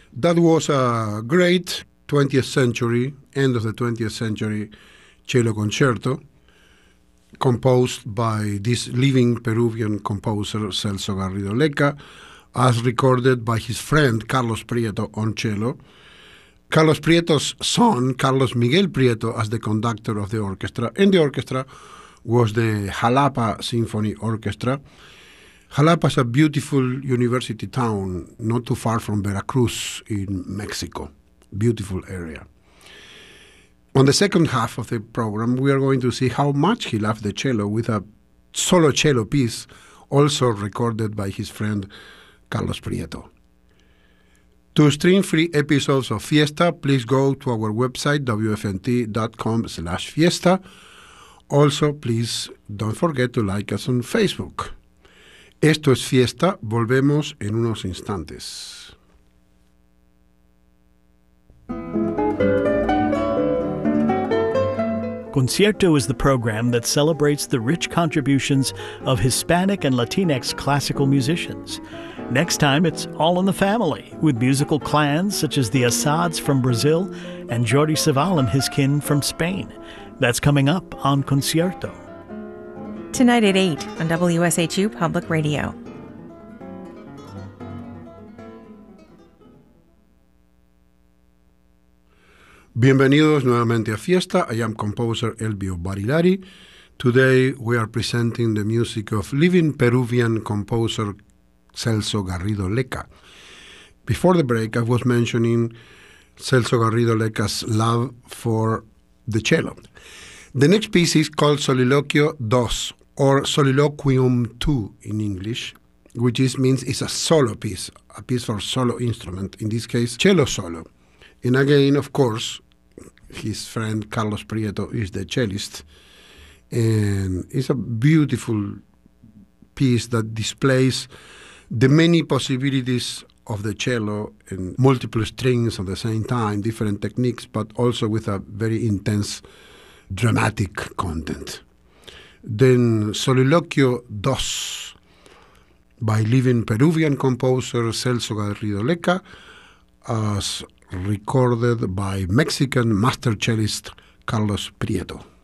That was a great 20th century, end of the 20th century cello concerto, composed by this living Peruvian composer, Celso Garrido Leca, as recorded by his friend Carlos Prieto on cello. Carlos Prieto's son, Carlos Miguel Prieto, as the conductor of the orchestra, and the orchestra was the Jalapa Symphony Orchestra. Jalapa is a beautiful university town not too far from Veracruz in Mexico. Beautiful area. On the second half of the program, we are going to see how much he loved the cello with a solo cello piece, also recorded by his friend Carlos Prieto. To stream free episodes of Fiesta, please go to our website, wfnt.com/fiesta. Also, please don't forget to like us on Facebook. Esto es Fiesta. Volvemos en unos instantes. Concierto is the program that celebrates the rich contributions of Hispanic and Latinx classical musicians. Next time, it's all in the family, with musical clans such as the Assads from Brazil and Jordi Savall and his kin from Spain. That's coming up on Concierto. Tonight at 8 on WSHU Public Radio. Bienvenidos nuevamente a Fiesta. I am composer Elvio Barilari. Today we are presenting the music of living Peruvian composer Celso Garrido Leca. Before the break, I was mentioning Celso Garrido Leca's love for the cello. The next piece is called Soliloquio II, or Soliloquium II in English, which means it's a solo piece, a piece for solo instrument, in this case, cello solo. And again, of course, his friend Carlos Prieto is the cellist. And it's a beautiful piece that displays the many possibilities of the cello and multiple strings at the same time, different techniques, but also with a very intense dramatic content. Then Soliloquio II by living Peruvian composer Celso Garrido Leca, as recorded by Mexican master cellist Carlos Prieto.